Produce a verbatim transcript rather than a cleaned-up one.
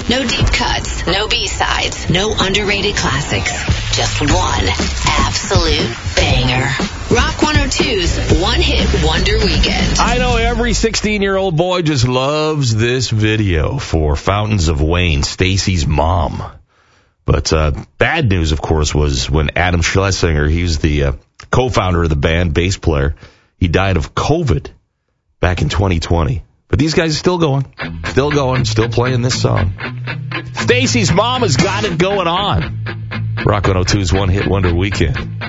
No deep cuts, no B-sides, no underrated classics. Just one absolute banger. Rock one oh two's One Hit Wonder Weekend. I know every sixteen-year-old boy just loves this video for Fountains of Wayne, Stacy's mom. But uh, bad news, of course, was when Adam Schlesinger, he was the uh, co-founder of the band, bass player, he died of COVID back in twenty twenty. But these guys are still going, still going, still playing this song. Stacy's mom has got it going on. Rock one oh two's One Hit Wonder Weekend.